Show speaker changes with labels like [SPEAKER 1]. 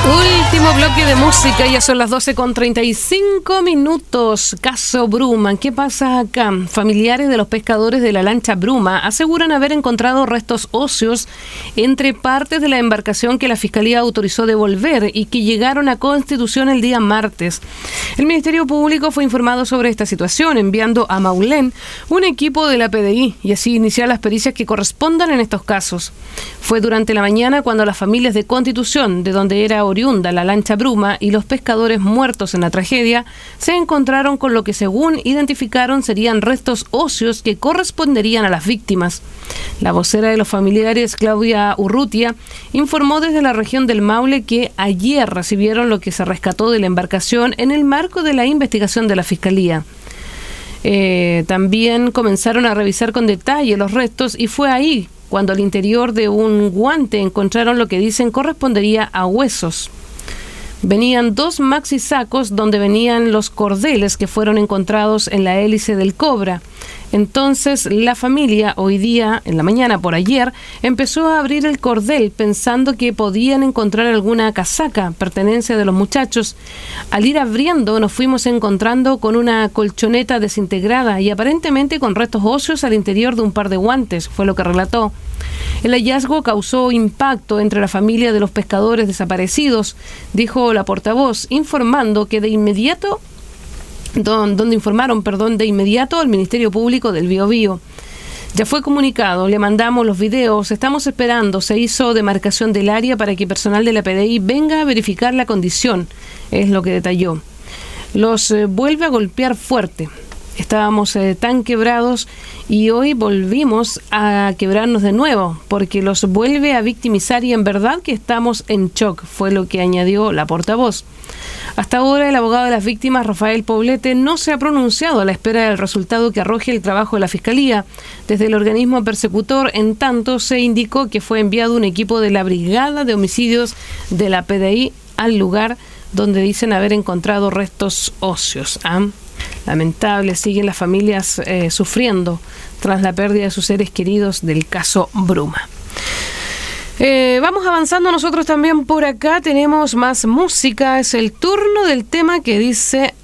[SPEAKER 1] Último bloque de música, ya son las 12:35. Caso Bruma. ¿Qué pasa acá? Familiares de los pescadores de la lancha Bruma aseguran haber encontrado restos óseos entre partes de la embarcación que la Fiscalía autorizó devolver y que llegaron a Constitución el día martes. El Ministerio Público fue informado sobre esta situación, enviando a Maulén un equipo de la PDI y así iniciar las pericias que correspondan en estos casos. Fue durante la mañana cuando las familias de Constitución, de donde era oriunda la lancha Bruma, y los pescadores muertos en la tragedia se encontraron con lo que, según identificaron, serían restos óseos que corresponderían a las víctimas. La vocera de los familiares, Claudia Urrutia, informó desde la región del Maule que ayer recibieron lo que se rescató de la embarcación en el marco de la investigación de la Fiscalía. También comenzaron a revisar con detalle los restos y fue ahí cuando al interior de un guante encontraron lo que dicen correspondería a huesos. Venían 2 maxi sacos donde venían los cordeles que fueron encontrados en la hélice del Cobra. Entonces la familia hoy día, en la mañana por ayer, empezó a abrir el cordel pensando que podían encontrar alguna casaca, pertenencia de los muchachos. Al ir abriendo nos fuimos encontrando con una colchoneta desintegrada y aparentemente con restos óseos al interior de un par de guantes, fue lo que relató. El hallazgo causó impacto entre la familia de los pescadores desaparecidos, dijo la portavoz, informando que de inmediato al Ministerio Público del Biobío. Ya fue comunicado, le mandamos los videos, estamos esperando, se hizo demarcación del área para que personal de la PDI venga a verificar la condición, es lo que detalló. Los vuelve a golpear fuerte. Estábamos tan quebrados y hoy volvimos a quebrarnos de nuevo porque los vuelve a victimizar y en verdad que estamos en shock, fue lo que añadió la portavoz. Hasta ahora el abogado de las víctimas, Rafael Poblete, no se ha pronunciado a la espera del resultado que arroje el trabajo de la Fiscalía. Desde el organismo persecutor, en tanto, se indicó que fue enviado un equipo de la Brigada de Homicidios de la PDI al lugar donde dicen haber encontrado restos óseos. Lamentable, siguen las familias sufriendo tras la pérdida de sus seres queridos del caso Bruma. Vamos avanzando nosotros también por acá, tenemos más música, es el turno del tema que dice